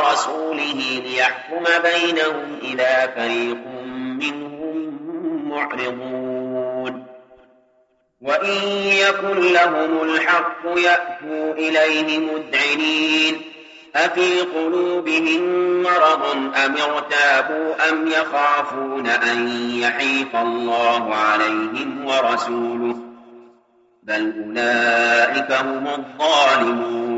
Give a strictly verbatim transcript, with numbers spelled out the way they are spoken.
ورسوله ليحكم بينهم إذا فريق منهم معرضون وإن يكن لهم الحق يأتوا إليه مذعنين أفي قلوبهم مرض أم ارتابوا أم يخافون أن يحيف الله عليهم ورسوله بل أولئك هم الظالمون